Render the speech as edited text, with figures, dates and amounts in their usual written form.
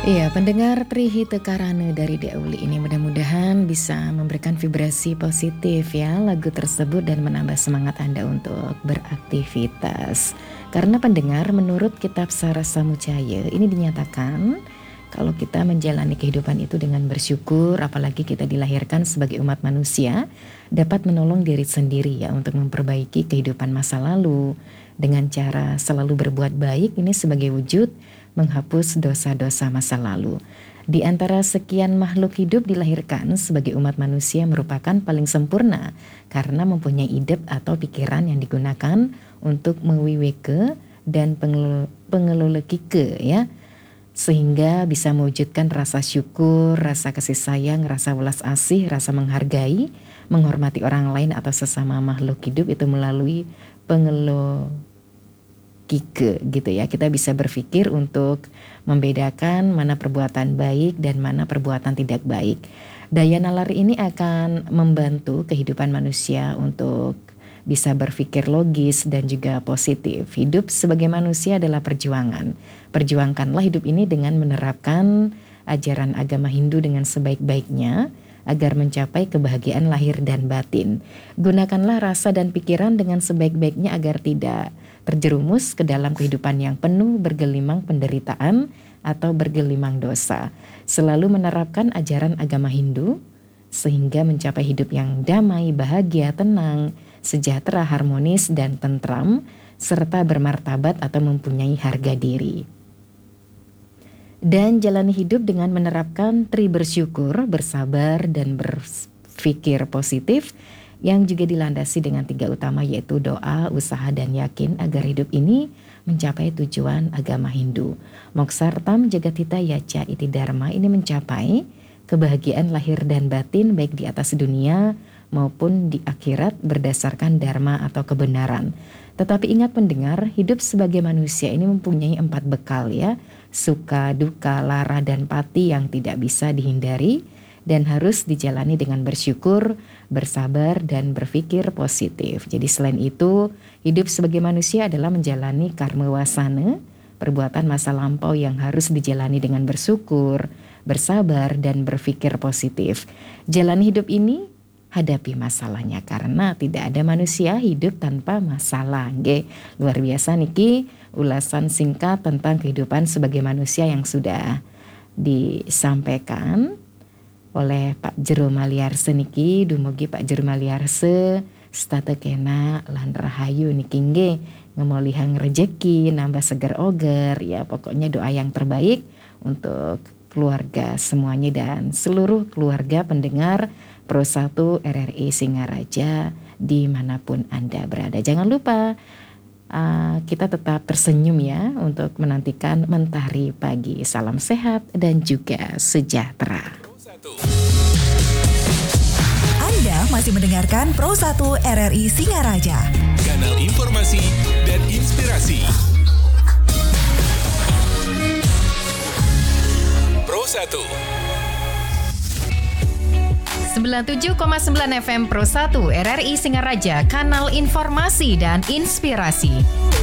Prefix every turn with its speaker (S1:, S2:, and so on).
S1: Iya, pendengar Trihite Karana dari Dauli ini mudah-mudahan bisa memberikan vibrasi positif ya lagu tersebut dan menambah semangat Anda untuk beraktivitas. Karena pendengar, menurut kitab Sarasa Mucaya ini dinyatakan kalau kita menjalani kehidupan itu dengan bersyukur, apalagi kita dilahirkan sebagai umat manusia, dapat menolong diri sendiri ya untuk memperbaiki kehidupan masa lalu dengan cara selalu berbuat baik. Ini sebagai wujud menghapus dosa-dosa masa lalu. Di antara sekian makhluk hidup dilahirkan sebagai umat manusia merupakan paling sempurna karena mempunyai ide atau pikiran yang digunakan untuk mewiweke dan pengelolekike ya, sehingga bisa mewujudkan rasa syukur, rasa kasih sayang, rasa welas asih, rasa menghargai, menghormati orang lain atau sesama makhluk hidup itu melalui Kike gitu ya. Kita bisa berpikir untuk membedakan mana perbuatan baik dan mana perbuatan tidak baik. Daya nalar ini akan membantu kehidupan manusia untuk bisa berpikir logis dan juga positif. Hidup sebagai manusia adalah perjuangan. Perjuangkanlah hidup ini dengan menerapkan ajaran agama Hindu dengan sebaik-baiknya agar mencapai kebahagiaan lahir dan batin. Gunakanlah rasa dan pikiran dengan sebaik-baiknya agar tidak terjerumus ke dalam kehidupan yang penuh bergelimang penderitaan atau bergelimang dosa. Selalu menerapkan ajaran agama Hindu sehingga mencapai hidup yang damai, bahagia, tenang, sejahtera, harmonis, dan tentram, serta bermartabat atau mempunyai harga diri. Dan jalani hidup dengan menerapkan tri bersyukur, bersabar, dan berpikir positif yang juga dilandasi dengan 3 utama yaitu doa, usaha, dan yakin agar hidup ini mencapai tujuan agama Hindu. Moksartam jagatita yaca iti dharma ini mencapai kebahagiaan lahir dan batin baik di atas dunia maupun di akhirat berdasarkan dharma atau kebenaran. Tetapi ingat pendengar, hidup sebagai manusia ini mempunyai 4 bekal ya, suka, duka, lara, dan pati yang tidak bisa dihindari dan harus dijalani dengan bersyukur, bersabar, dan berpikir positif. Jadi selain itu, hidup sebagai manusia adalah menjalani karma wasana, perbuatan masa lampau yang harus dijalani dengan bersyukur, bersabar, dan berpikir positif. Jalani hidup ini, hadapi masalahnya karena tidak ada manusia hidup tanpa masalah. Nggih, luar biasa niki ulasan singkat tentang kehidupan sebagai manusia yang sudah disampaikan oleh Pak Jero Maliarse niki. Dumugi Pak Jero Maliarse statekena lan rahayu niki nggih, ngemolihang rejeki, nambah seger oger ya, pokoknya doa yang terbaik untuk keluarga semuanya dan seluruh keluarga pendengar Pro 1 RRI Singaraja dimanapun Anda berada. Jangan lupa kita tetap tersenyum ya untuk menantikan mentari pagi. Salam sehat dan juga sejahtera.
S2: Anda masih mendengarkan Pro 1 RRI Singaraja,
S3: kanal informasi dan inspirasi. Pro 1
S4: 97,9 FM Pro 1 RRI Singaraja, kanal informasi dan inspirasi.